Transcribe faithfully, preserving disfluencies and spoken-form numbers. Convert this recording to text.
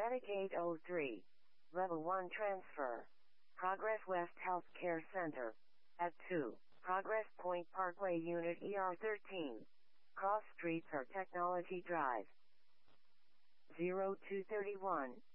Medic eight oh three. Level one transfer. Progress West Healthcare Center. At two. Progress Point Parkway Unit E R thirteen. Cross Streets or Technology Drive. zero two three one.